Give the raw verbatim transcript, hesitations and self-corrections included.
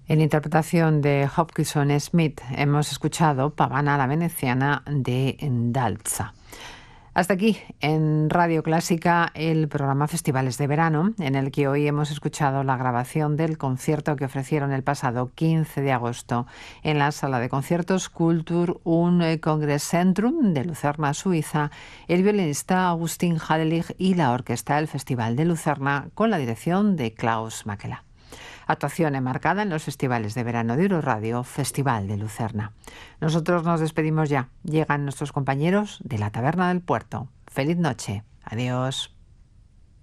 En interpretación de Hopkison Smith hemos escuchado Pavana la Veneciana de Dalza. Hasta aquí, en Radio Clásica, el programa Festivales de Verano, en el que hoy hemos escuchado la grabación del concierto que ofrecieron el pasado quince de agosto en la sala de conciertos Kultur- und Kongresscentrum de Lucerna, Suiza, el violinista Agustín Hadelich y la orquesta del Festival de Lucerna con la dirección de Klaus Makela. Actuación enmarcada en los festivales de verano de Euroradio, Festival de Lucerna. Nosotros nos despedimos ya. Llegan nuestros compañeros de la Taberna del Puerto. Feliz noche. Adiós.